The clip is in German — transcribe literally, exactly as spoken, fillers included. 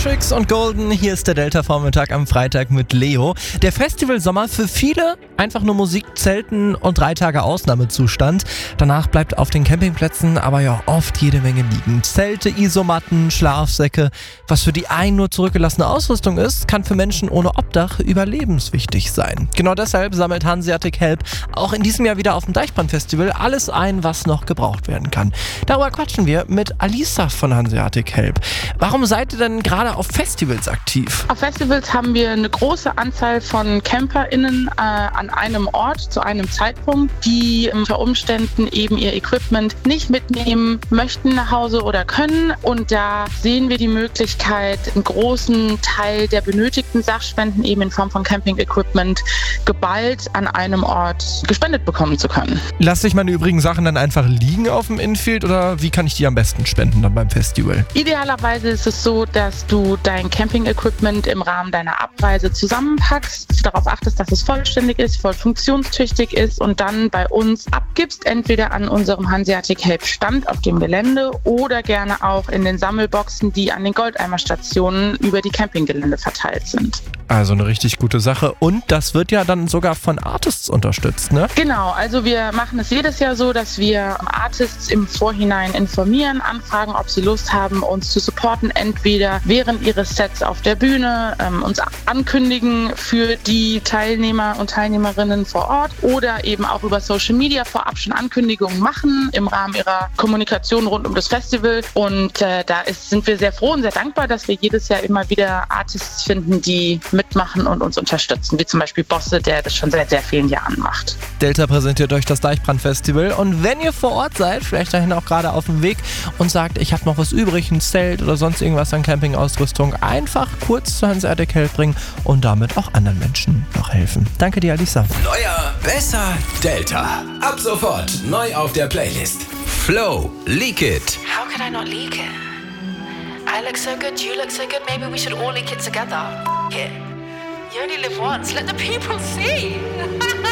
Matrix und Golden, hier ist der Delta-Vormittag am Freitag mit Leo. Der Festivalsommer für viele einfach nur Musik, Zelten und drei Tage Ausnahmezustand. Danach bleibt auf den Campingplätzen aber ja oft jede Menge liegen. Zelte, Isomatten, Schlafsäcke. Was für die einen nur zurückgelassene Ausrüstung ist, kann für Menschen ohne Obdach überlebenswichtig sein. Genau deshalb sammelt Hanseatic Help auch in diesem Jahr wieder auf dem Deichbrand-Festival alles ein, was noch gebraucht werden kann. Darüber quatschen wir mit Alisa von Hanseatic Help. Warum seid ihr denn gerade auf Festivals aktiv? Auf Festivals haben wir eine große Anzahl von CamperInnen äh, an einem Ort zu einem Zeitpunkt, die unter Umständen eben ihr Equipment nicht mitnehmen möchten nach Hause oder können. Und da sehen wir die Möglichkeit, einen großen Teil der benötigten Sachspenden eben in Form von Camping-Equipment geballt an einem Ort gespendet bekommen zu können. Lasse ich meine übrigen Sachen dann einfach liegen auf dem Infield oder wie kann ich die am besten spenden dann beim Festival? Idealerweise ist es so, dass du dein Camping-Equipment im Rahmen deiner Abreise zusammenpackst, darauf achtest, dass es vollständig ist, voll funktionstüchtig ist und dann bei uns abgibst, entweder an unserem Hanseatic Help Stand auf dem Gelände oder gerne auch in den Sammelboxen, die an den Goldeimerstationen über die Campinggelände verteilt sind. Also eine richtig gute Sache und das wird ja dann sogar von Artists unterstützt, ne? Genau, also wir machen es jedes Jahr so, dass wir Artists im Vorhinein informieren, anfragen, ob sie Lust haben, uns zu supporten, entweder während ihres Sets auf der Bühne, ähm, uns ankündigen für die Teilnehmer und Teilnehmerinnen vor Ort oder eben auch über Social Media vorab schon Ankündigungen machen im Rahmen ihrer Kommunikation rund um das Festival und äh, da ist, sind wir sehr froh und sehr dankbar, dass wir jedes Jahr immer wieder Artists finden, die mitmachen und uns unterstützen, wie zum Beispiel Bosse, der das schon seit sehr vielen Jahren macht. Delta präsentiert euch das Deichbrand-Festival und wenn ihr vor Ort seid, vielleicht dahin auch gerade auf dem Weg und sagt, ich habe noch was übrig, ein Zelt oder sonst irgendwas an Campingausrüstung, einfach kurz zu Hanseatic Help bringen und damit auch anderen Menschen noch helfen. Danke dir, Alisa. Neuer, besser, Delta. Ab sofort neu auf der Playlist. Flow, Leak It. How could I not leak it? I look so good, you look so good, maybe we should all leak it together. F- it. You only live once, let the people see.